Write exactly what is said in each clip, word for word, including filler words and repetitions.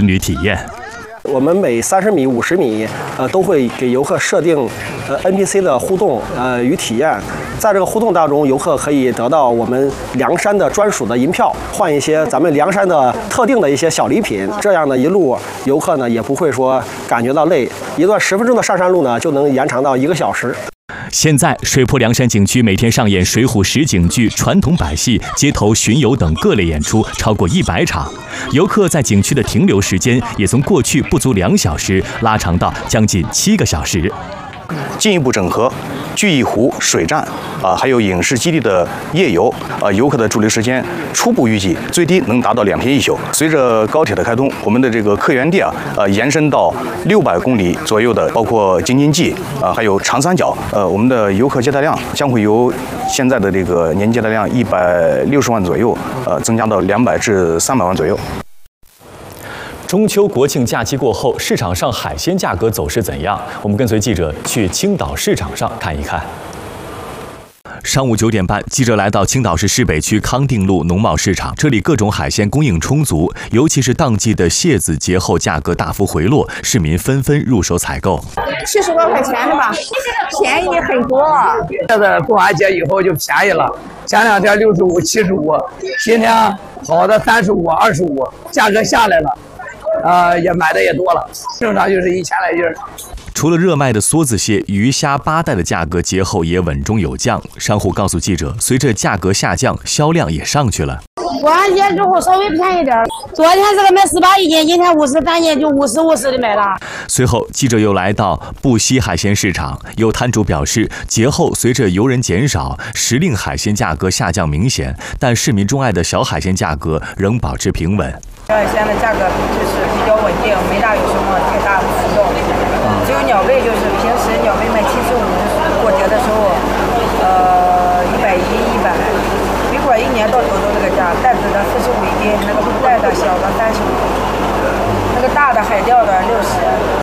旅体验。 我们每三十米、五十米，呃，都会给游客设定呃 N P C 的互动呃与体验。在这个互动当中，游客可以得到我们凉山的专属的银票，换一些咱们凉山的特定的一些小礼品。这样呢，一路游客呢也不会说感觉到累，一段十分钟的上山路呢就能延长到一个小时。 现在，水泊梁山景区每天上演《水浒》实景剧、传统百戏、街头巡游等各类演出超过一百场。游客在景区的停留时间也从过去不足两小时拉长到将近七个小时。 进一步整合聚义湖水站啊，还有影视基地的夜游啊，游客的驻留时间初步预计最低能达到两天一宿。随着高铁的开通，我们的这个客源地啊，呃，延伸到六百公里左右的，包括京津冀啊，还有长三角，呃，我们的游客接待量将会由现在的这个年接待量一百六十万左右，呃，增加到两百至三百万左右。 中秋国庆假期过后，市场上海鲜价格走势怎样？我们跟随记者去青岛市场上看一看。上午九点半，记者来到青岛市市北区康定路农贸市场，这里各种海鲜供应充足，尤其是当季的蟹子节后价格大幅回落，市民纷纷入手采购。 七十多块钱的吧，便宜的很多。 现在过完节以后就便宜了，前两天六十五、七十五，今天好的三十五、二十五，价格下来了。 呃，也买的也多了，正常就是一千来斤。 除了热卖的梭子蟹、鱼虾、八带的价格节后也稳中有降。商户告诉记者，随着价格下降，销量也上去了。 过完节之后稍微便宜点，昨天这个卖十八一斤，今天五十三斤，就五十五十的买了。 随后，记者又来到布溪海鲜市场，有摊主表示，节后随着游人减少，时令海鲜价格下降明显，但市民钟爱的小海鲜价格仍保持平稳。 小海鲜的价格就是比较稳定，没大有什么太大的浮动。只有鸟贝，就是平时鸟贝卖七十五，过节的时候，呃，一百一、一百。水果一年到头都这个价，带子的四十五一斤，那个不带的小的三十五，那个大的海钓的六十。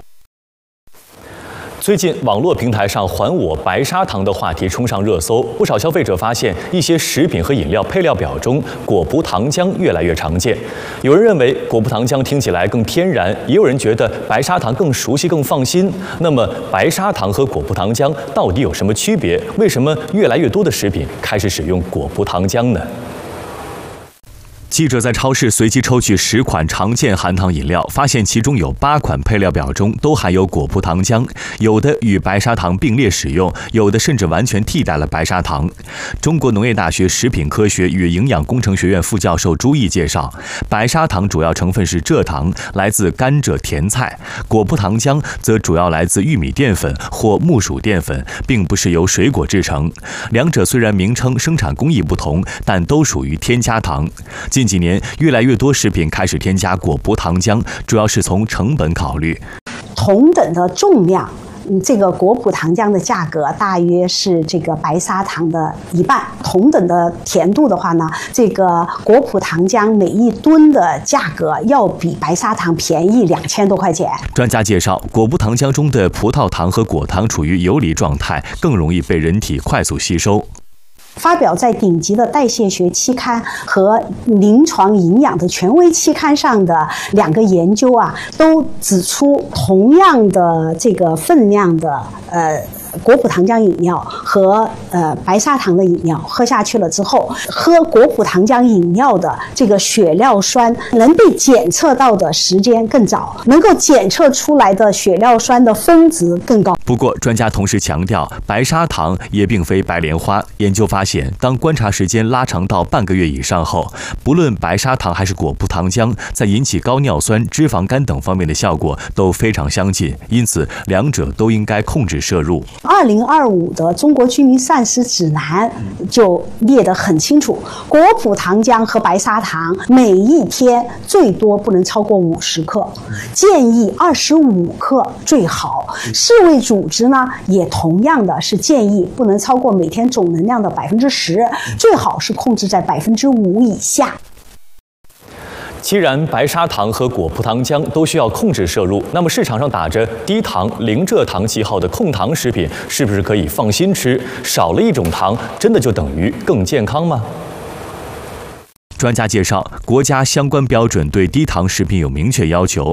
最近，网络平台上“还我白砂糖”的话题冲上热搜，不少消费者发现一些食品和饮料配料表中果葡糖浆越来越常见。有人认为果葡糖浆听起来更天然，也有人觉得白砂糖更熟悉、更放心。那么，白砂糖和果葡糖浆到底有什么区别？为什么越来越多的食品开始使用果葡糖浆呢？ 记者在超市随机抽取十款常见含糖饮料，发现其中有八款配料表中都含有果葡糖浆，有的与白砂糖并列使用，有的甚至完全替代了白砂糖。中国农业大学食品科学与营养工程学院副教授朱毅介绍，白砂糖主要成分是蔗糖，来自甘蔗甜菜；果葡糖浆则主要来自玉米淀粉或木薯淀粉，并不是由水果制成。两者虽然名称、生产工艺不同，但都属于添加糖。近几年，越来越多食品开始添加果葡糖浆，主要是从成本考虑。 同等的重量，这个果葡糖浆的价格大约是这个白砂糖的一半。同等的甜度的话呢，这个果葡糖浆每一吨的价格要比白砂糖便宜两千多块钱。 专家介绍，果葡糖浆中的葡萄糖和果糖处于游离状态，更容易被人体快速吸收。 发表在顶级的代谢学期刊和临床营养的权威期刊上的两个研究啊，都指出同样的这个分量的呃。 果葡糖浆饮料和呃白砂糖的饮料喝下去了之后，喝果葡糖浆饮料的这个血料酸能被检测到的时间更早，能够检测出来的血料酸的峰值更高。 不过，专家同时强调，白砂糖也并非白莲花。研究发现，当观察时间拉长到半个月以上后，不论白砂糖还是果葡糖浆，在引起高尿酸、脂肪肝等方面的效果都非常相近，因此两者都应该控制摄入。 二零二五的中国居民膳食指南就列得很清楚，果葡糖浆和白砂糖每一天最多不能超过五十克，建议二十五克最好。世卫组织呢也同样的是建议不能超过每天总能量的百分之十，最好是控制在百分之五以下。 既然白砂糖和果葡糖浆都需要控制摄入，那么市场上打着低糖、零蔗糖旗号的控糖食品，是不是可以放心吃？少了一种糖，真的就等于更健康吗？ 专家介绍，国家相关标准对低糖食品有明确要求，